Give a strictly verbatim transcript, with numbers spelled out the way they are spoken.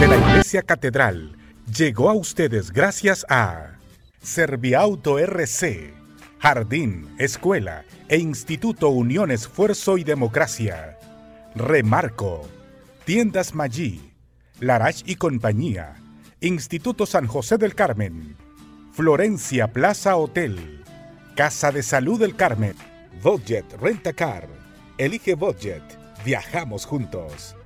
de la Iglesia Catedral llegó a ustedes gracias a Serviauto R C, Jardín, Escuela e Instituto Unión Esfuerzo y Democracia. Remarco, Tiendas Maggi, Larach y Compañía, Instituto San José del Carmen, Florencia Plaza Hotel, Casa de Salud del Carmen, Budget Rentacar. Elige Budget, viajamos juntos.